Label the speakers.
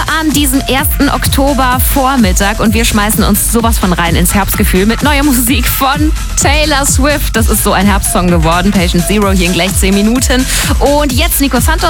Speaker 1: an diesem 1. Oktober-Vormittag und wir schmeißen uns sowas von rein ins Herbstgefühl mit neuer Musik von Taylor Swift. Das ist so ein Herbstsong geworden. Patient Zero hier in gleich 10 Minuten. Und jetzt Nico Santos.